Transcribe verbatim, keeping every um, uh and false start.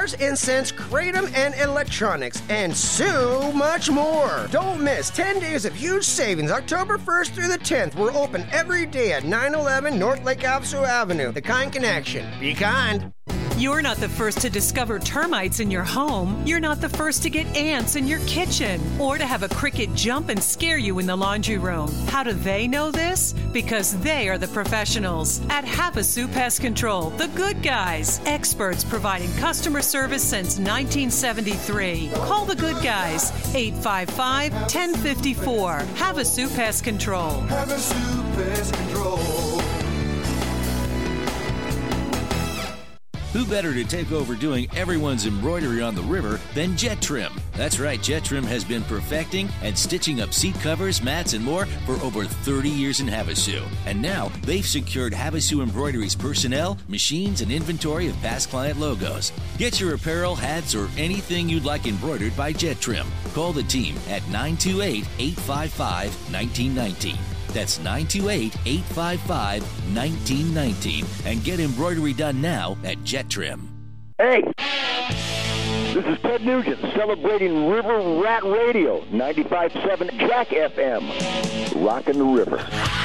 cigars, incense, kratom, and electronics, and so much more. Don't miss ten days of huge savings October first through the tenth. We're open every day at nine eleven North Lake Havasu Avenue. The Kind Connection. Be kind. You're not the first to discover termites in your home. You're not the first to get ants in your kitchen or to have a cricket jump and scare you in the laundry room. How do they know this? Because they are the professionals at Havasu Pest Control, the good guys. Experts providing customer service since nineteen seventy-three. Call the good guys, eight five five, one zero five four. Havasu Pest Control. Havasu Pest Control. Who better to take over doing everyone's embroidery on the river than Jet Trim? That's right, Jet Trim has been perfecting and stitching up seat covers, mats, and more for over thirty years in Havasu. And now they've secured Havasu Embroidery's personnel, machines, and inventory of past client logos. Get your apparel, hats, or anything you'd like embroidered by Jet Trim. Call the team at nine two eight, eight five five, one nine one nine. That's nine two eight, eight five five, one nine one nine. And get embroidery done now at Jet Trim. Hey, this is Ted Nugent celebrating River Rat Radio, ninety-five point seven Jack F M. Rockin' the river.